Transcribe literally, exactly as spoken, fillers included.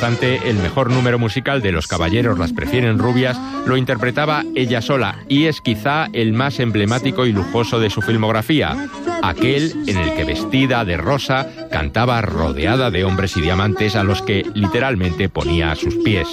obstante, el mejor número musical de Los caballeros las prefieren rubias lo interpretaba ella sola, y es quizá el más emblemático y lujoso de su filmografía, aquel en el que vestida de rosa cantaba rodeada de hombres y diamantes a los que literalmente ponía a sus pies.